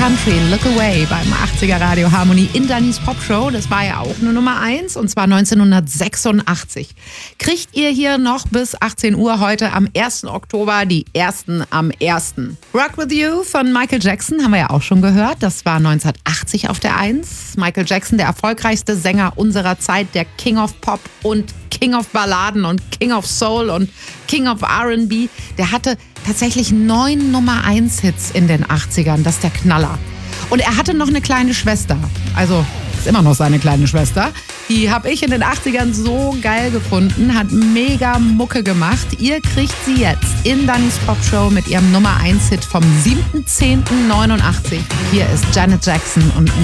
Country, Look Away beim 80er Radio Harmonie in Dannys Popshow. Das war ja auch eine Nummer 1 und zwar 1986. Kriegt ihr hier noch bis 18 Uhr heute am 1. Oktober die ersten am 1. Rock With You von Michael Jackson haben wir ja auch schon gehört. Das war 1980 auf der 1. Michael Jackson, der erfolgreichste Sänger unserer Zeit, der King of Pop und King of Balladen und King of Soul und King of R&B. Der hatte tatsächlich 9 Nummer 1 Hits in den 80ern. Das ist der Knaller. Und er hatte noch eine kleine Schwester. Also ist immer noch seine kleine Schwester. Die habe ich in den 80ern so geil gefunden. Hat mega Mucke gemacht. Ihr kriegt sie jetzt in Dannys Popshow mit ihrem Nummer 1 Hit vom 7.10.89. Hier ist Janet Jackson und